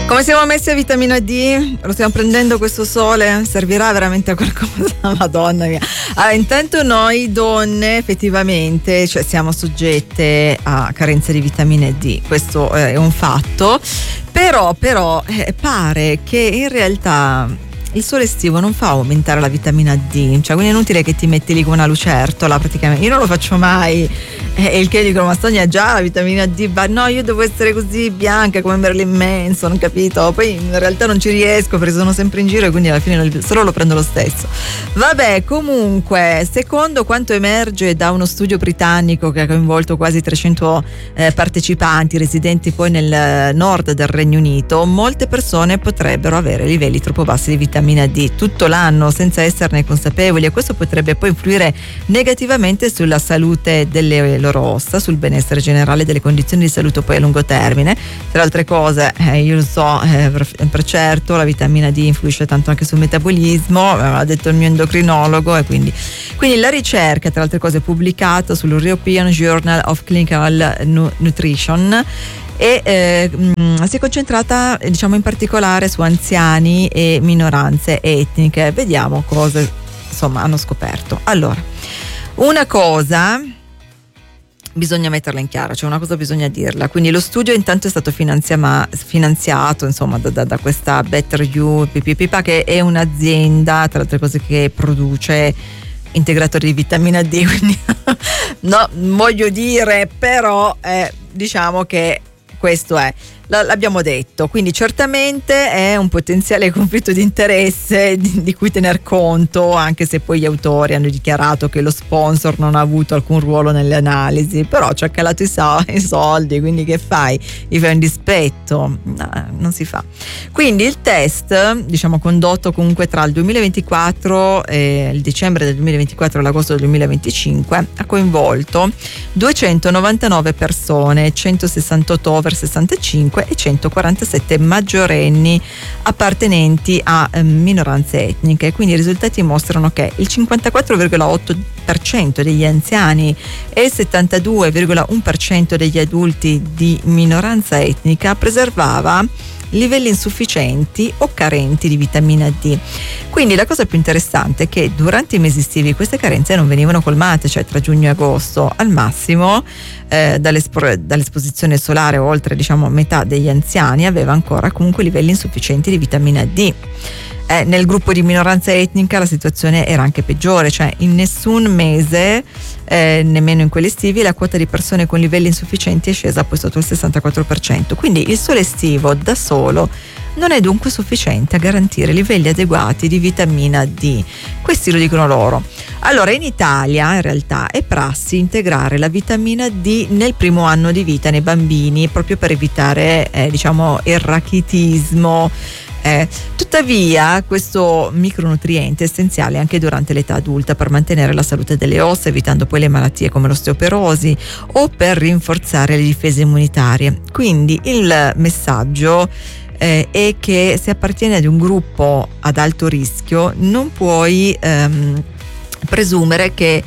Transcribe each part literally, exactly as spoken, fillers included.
Come siamo messi a vitamina D? Lo stiamo prendendo questo sole? Servirà veramente a qualcosa? Madonna mia. Allora, intanto noi donne effettivamente, cioè, siamo soggette a carenza di vitamina D, questo è un fatto, però, però eh, pare che in realtà il sole estivo non fa aumentare la vitamina D, cioè quindi è inutile che ti metti lì con una lucertola praticamente. Io non lo faccio mai, e il che dicono: ma Sonia, già la vitamina D va? No, io devo essere così bianca come Marilyn Manson, capito? Poi in realtà non ci riesco perché sono sempre in giro e quindi alla fine solo lo prendo lo stesso. Vabbè, comunque, secondo quanto emerge da uno studio britannico che ha coinvolto quasi trecento eh, partecipanti residenti poi nel nord del Regno Unito, molte persone potrebbero avere livelli troppo bassi di vitamina D tutto l'anno senza esserne consapevoli, e questo potrebbe poi influire negativamente sulla salute delle loro ossa, sul benessere generale, delle condizioni di salute poi a lungo termine. Tra le altre cose, eh, io lo so eh, per, per certo, la vitamina D influisce tanto anche sul metabolismo, ha detto il mio endocrinologo, e quindi, quindi la ricerca, tra le altre cose, pubblicata sull'European Journal of Clinical Nutrition e eh, mh, si è concentrata, diciamo, in particolare su anziani e minoranze etniche. Vediamo cosa insomma hanno scoperto. Allora, una cosa bisogna metterla in chiaro, cioè una cosa bisogna dirla. Quindi lo studio intanto è stato finanzia- finanziato insomma da, da, da questa Better You Pipipipa, che è un'azienda, tra le altre cose, che produce integratori di vitamina D, quindi no, voglio dire, però eh, diciamo che questo è, l'abbiamo detto, quindi certamente è un potenziale conflitto di interesse di, di cui tener conto, anche se poi gli autori hanno dichiarato che lo sponsor non ha avuto alcun ruolo nelle analisi, però ci ha calato i, so- i soldi, quindi che fai? Gli fai un dispetto? No, non si fa. Quindi il test, diciamo, condotto comunque tra il duemilaventiquattro e il dicembre del duemilaventiquattro e l'agosto del duemilaventicinque, ha coinvolto duecentonovantanove persone, centosessantotto over sessantacinque e centoquarantasette maggiorenni appartenenti a eh, minoranze etniche. Quindi i risultati mostrano che il cinquantaquattro virgola otto per cento degli anziani e il settantadue virgola uno per cento degli adulti di minoranza etnica preservava livelli insufficienti o carenti di vitamina D. Quindi la cosa più interessante è che durante i mesi estivi queste carenze non venivano colmate, cioè tra giugno e agosto. Al massimo eh, dall'espo- dall'esposizione solare, oltre, diciamo, metà degli anziani aveva ancora comunque livelli insufficienti di vitamina D. Eh, nel gruppo di minoranza etnica la situazione era anche peggiore, cioè in nessun mese, eh, nemmeno in quelli estivi, la quota di persone con livelli insufficienti è scesa poi sotto il sessantaquattro per cento. Quindi il sole estivo da solo non è dunque sufficiente a garantire livelli adeguati di vitamina D. Questi lo dicono loro. Allora, in Italia in realtà è prassi integrare la vitamina D nel primo anno di vita nei bambini, proprio per evitare eh, diciamo il rachitismo. Eh, tuttavia questo micronutriente è essenziale anche durante l'età adulta per mantenere la salute delle ossa, evitando poi le malattie come l'osteoporosi, o per rinforzare le difese immunitarie. Quindi il messaggio eh, è che se appartieni ad un gruppo ad alto rischio non puoi ehm, presumere che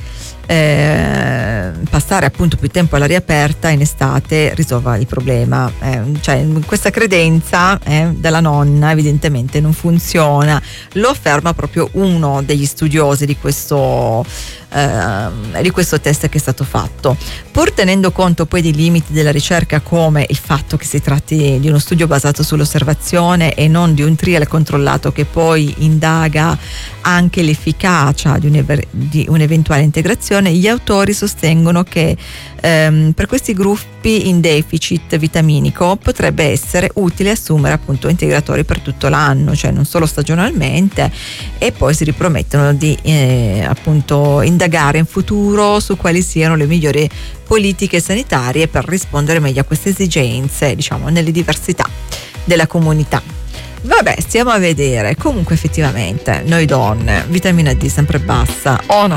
Eh, passare appunto più tempo all'aria aperta in estate risolva il problema. Eh, cioè, questa credenza eh, della nonna evidentemente non funziona, lo afferma proprio uno degli studiosi di questo eh, di questo test che è stato fatto. Pur tenendo conto poi dei limiti della ricerca, come il fatto che si tratti di uno studio basato sull'osservazione e non di un trial controllato che poi indaga anche l'efficacia di, un, di un'eventuale integrazione, gli autori sostengono che ehm, per questi gruppi in deficit vitaminico potrebbe essere utile assumere appunto integratori per tutto l'anno, cioè non solo stagionalmente, e poi si ripromettono di eh, appunto indagare in futuro su quali siano le migliori politiche sanitarie per rispondere meglio a queste esigenze, diciamo, nelle diversità della comunità. Vabbè, stiamo a vedere. Comunque effettivamente noi donne, vitamina D sempre bassa o no?